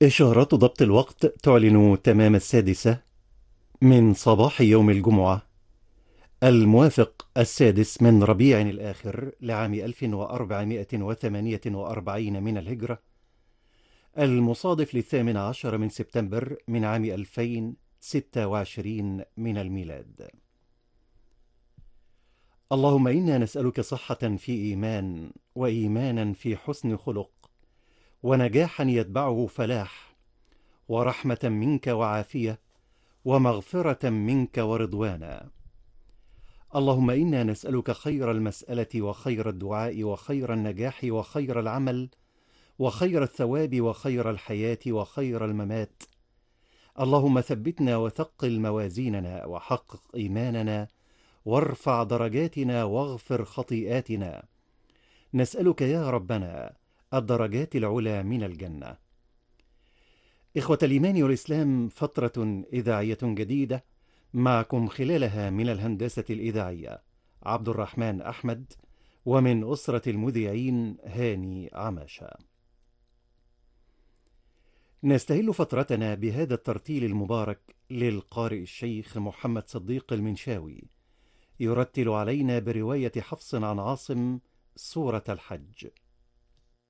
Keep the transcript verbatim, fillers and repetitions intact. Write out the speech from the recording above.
إشارات ضبط الوقت تعلن تمام السادسة من صباح يوم الجمعة الموافق السادس من ربيع الآخر لعام ألف وأربعمائة وثمانية وأربعين من الهجرة، المصادف للثامن عشر من سبتمبر من عام ألفين وستة وعشرين من الميلاد. اللهم إنا نسألك صحة في إيمان، وإيمانا في حسن خلق، ونجاحا يتبعه فلاح، ورحمة منك وعافية، ومغفرة منك ورضوانا. اللهم إنا نسألك خير المسألة وخير الدعاء وخير النجاح وخير العمل وخير الثواب وخير الحياة وخير الممات. اللهم ثبتنا وثقل موازيننا وحقق إيماننا وارفع درجاتنا واغفر خطيئاتنا. نسألك يا ربنا الدرجات العلى من الجنة. إخوة الإيمان والإسلام، فترة إذاعية جديدة معكم خلالها من الهندسة الإذاعية عبد الرحمن أحمد، ومن أسرة المذيعين هاني عماشة. نستهل فترتنا بهذا الترتيل المبارك للقارئ الشيخ محمد صديق المنشاوي، يرتل علينا برواية حفص عن عاصم سورة الحج.